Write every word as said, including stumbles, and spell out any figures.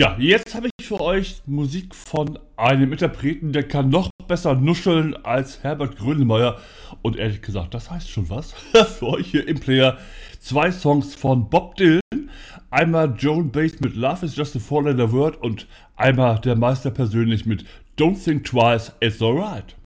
Ja, jetzt habe ich für euch Musik von einem Interpreten, der kann noch besser nuscheln als Herbert Grönemeyer. Und ehrlich gesagt, das heißt schon was. Für euch hier im Player zwei Songs von Bob Dylan. Einmal Joan Baez mit Love is just a four-letter word und einmal der Meister persönlich mit Don't think twice, it's alright.